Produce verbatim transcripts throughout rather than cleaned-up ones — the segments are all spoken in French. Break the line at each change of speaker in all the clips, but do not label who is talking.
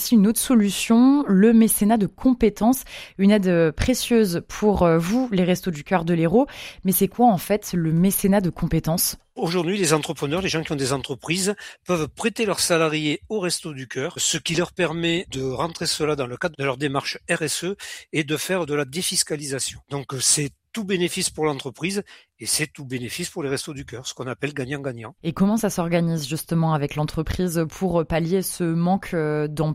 aussi une autre solution, le mécénat de compétences, une aide précieuse pour vous, les Restos du Cœur de l'Hérault. Mais c'est quoi en fait le mécénat de compétences ?
Aujourd'hui, les entrepreneurs, les gens qui ont des entreprises, peuvent prêter leurs salariés au Restos du Cœur, ce qui leur permet de rentrer cela dans le cadre de leur démarche R S E et de faire de la défiscalisation. Donc c'est tout bénéfice pour l'entreprise et c'est tout bénéfice pour les Restos du Cœur, ce qu'on appelle gagnant-gagnant.
Et comment ça s'organise justement avec l'entreprise pour pallier ce manque d'employés ?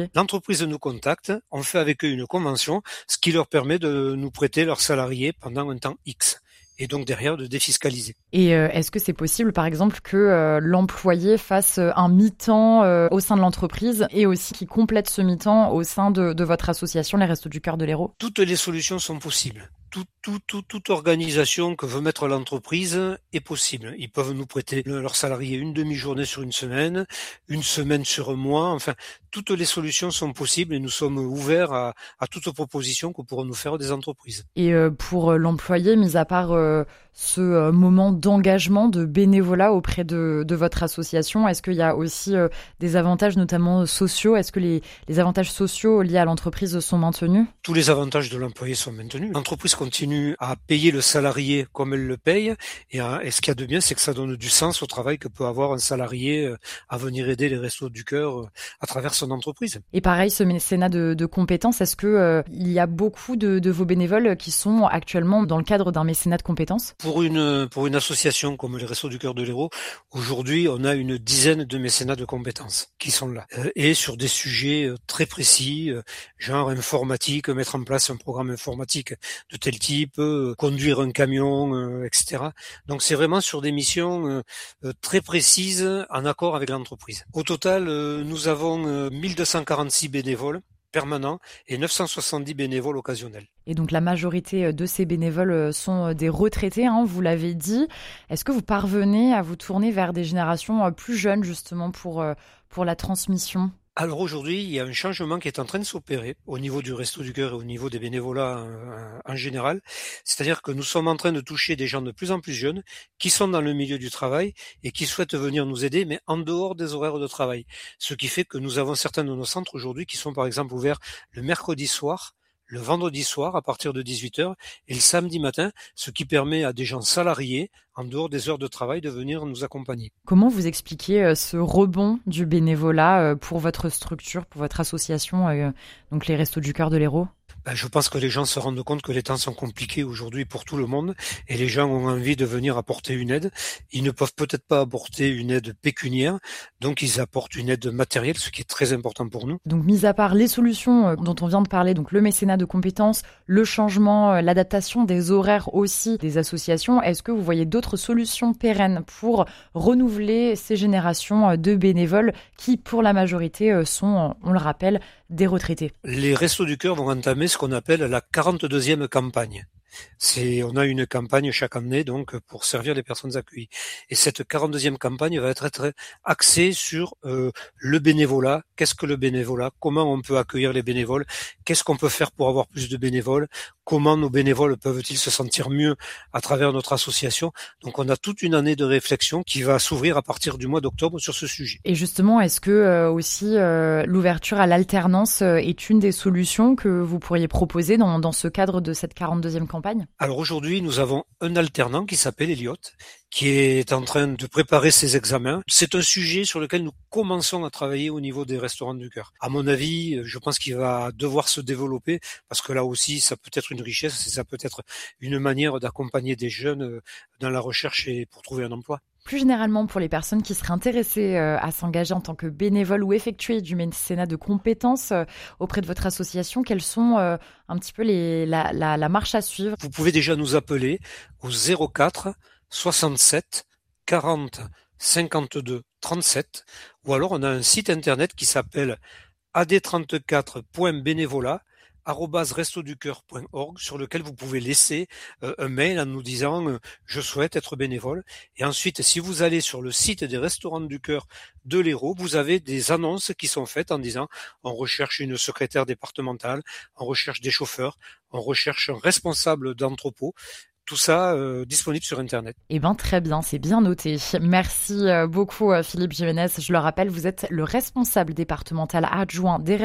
L'entreprise nous contacte, on fait avec eux une convention, ce qui leur permet de nous prêter leurs salariés pendant un temps X. Et donc derrière de défiscaliser.
Et euh, est-ce que c'est possible, par exemple, que euh, l'employé fasse un mi-temps euh, au sein de l'entreprise et aussi qu'il complète ce mi-temps au sein de, de votre association, les Restos du Cœur de l'Hérault ?
Toutes les solutions sont possibles. Tout, tout, tout, toute organisation que veut mettre l'entreprise est possible. Ils peuvent nous prêter leurs salariés une demi-journée sur une semaine, une semaine sur un mois. Enfin, toutes les solutions sont possibles et nous sommes ouverts à, à toute proposition que pourront nous faire des entreprises.
Et euh, pour l'employé, mis à part euh, ce euh, moment d'engagement, de bénévolat auprès de, de votre association, est-ce qu'il y a aussi euh, des avantages notamment sociaux ? Est-ce que les, les avantages sociaux liés à l'entreprise sont maintenus ?
Tous les avantages de l'employé sont maintenus. L'entreprise continue à payer le salarié comme elle le paye. Et, et ce qu'il y a de bien, c'est que ça donne du sens au travail que peut avoir un salarié à venir aider les Restos du Cœur à travers son entreprise.
Et pareil, ce mécénat de, de compétences, est-ce que euh, il y a beaucoup de, de vos bénévoles qui sont actuellement dans le cadre d'un mécénat de compétences ?
Pour une, pour une association comme les Restos du Cœur de l'Hérault, aujourd'hui, on a une dizaine de mécénats de compétences qui sont là. Et sur des sujets très précis, genre informatique, mettre en place un programme informatique de tel type, conduire un camion, et cetera. Donc c'est vraiment sur des missions très précises en accord avec l'entreprise. Au total, nous avons mille deux cent quarante-six bénévoles permanents et neuf cent soixante-dix bénévoles occasionnels.
Et donc la majorité de ces bénévoles sont des retraités, hein, vous l'avez dit. Est-ce que vous parvenez à vous tourner vers des générations plus jeunes justement pour, pour la transmission ?
Alors aujourd'hui, il y a un changement qui est en train de s'opérer au niveau du Resto du Cœur et au niveau des bénévolats en, en général. C'est-à-dire que nous sommes en train de toucher des gens de plus en plus jeunes qui sont dans le milieu du travail et qui souhaitent venir nous aider, mais en dehors des horaires de travail. Ce qui fait que nous avons certains de nos centres aujourd'hui qui sont par exemple ouverts le mercredi soir, le vendredi soir à partir de dix-huit heures et le samedi matin, ce qui permet à des gens salariés, en dehors des heures de travail, de venir nous accompagner.
Comment vous expliquez ce rebond du bénévolat pour votre structure, pour votre association, donc les Restos du Cœur de l'Hérault ?
Ben, je pense que les gens se rendent compte que les temps sont compliqués aujourd'hui pour tout le monde et les gens ont envie de venir apporter une aide. Ils ne peuvent peut-être pas apporter une aide pécuniaire, donc ils apportent une aide matérielle, ce qui est très important pour nous.
Donc, mis à part les solutions dont on vient de parler, donc le mécénat de compétences, le changement, l'adaptation des horaires aussi des associations, est-ce que vous voyez d'autres solutions pérennes pour renouveler ces générations de bénévoles qui, pour la majorité, sont, on le rappelle, des retraités ?
Les Restos du Cœur vont entamer ce qu'on appelle la quarante-deuxième campagne. C'est, on a une campagne chaque année donc pour servir les personnes accueillies. Et cette quarante-deuxième campagne va être très axée sur euh, le bénévolat. Qu'est-ce que le bénévolat ? Comment on peut accueillir les bénévoles ? Qu'est-ce qu'on peut faire pour avoir plus de bénévoles ? Comment nos bénévoles peuvent-ils se sentir mieux à travers notre association ? Donc on a toute une année de réflexion qui va s'ouvrir à partir du mois d'octobre sur ce sujet.
Et justement, est-ce que euh, aussi euh, l'ouverture à l'alternance euh, est une des solutions que vous pourriez proposer dans, dans ce cadre de cette quarante-deuxième campagne ?
Alors aujourd'hui, nous avons un alternant qui s'appelle Elliot, qui est en train de préparer ses examens. C'est un sujet sur lequel nous commençons à travailler au niveau des Restaurants du Cœur. À mon avis, je pense qu'il va devoir se développer parce que là aussi, ça peut être une richesse, ça peut être une manière d'accompagner des jeunes dans la recherche et pour trouver un emploi.
Plus généralement, pour les personnes qui seraient intéressées à s'engager en tant que bénévole ou effectuer du mécénat de compétences auprès de votre association, quelles sont un petit peu les, la, la, la marche à suivre ?
Vous pouvez déjà nous appeler au zéro quatre soixante-sept quarante cinquante-deux trente-sept ou alors on a un site internet qui s'appelle a d trente-quatre point bénévolat arobase restoducoeur point org sur lequel vous pouvez laisser euh, un mail en nous disant euh, je souhaite être bénévole. Et ensuite, si vous allez sur le site des Restaurants du Cœur de l'Hérault, vous avez des annonces qui sont faites en disant on recherche une secrétaire départementale, on recherche des chauffeurs, on recherche un responsable d'entrepôt. Tout ça euh, disponible sur Internet.
Eh bien, très bien, c'est bien noté. Merci beaucoup, Philippe Jiménez. Je le rappelle, vous êtes le responsable départemental adjoint des